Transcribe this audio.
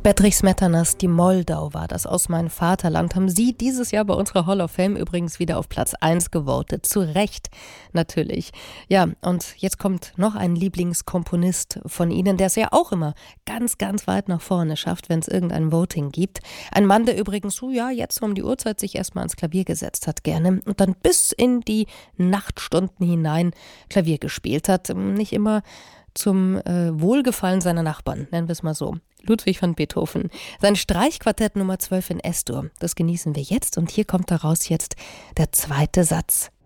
Bedřich Smetanas Die Moldau war das, aus meinem Vaterland. Haben Sie dieses Jahr bei unserer Hall of Fame übrigens wieder auf Platz 1 gewotet. Zu Recht, natürlich. Ja, und jetzt kommt noch ein Lieblingskomponist von Ihnen, der es ja auch immer ganz, ganz weit nach vorne schafft, wenn es irgendein Voting gibt. Ein Mann, der übrigens, jetzt um die Uhrzeit sich erstmal ans Klavier gesetzt hat, gerne. Und dann bis in die Nachtstunden hinein Klavier gespielt hat. Nicht immer zum Wohlgefallen seiner Nachbarn, nennen wir es mal so. Ludwig van Beethoven. Sein Streichquartett Nummer 12 in S-Dur. Das genießen wir jetzt und hier kommt daraus jetzt der zweite Satz.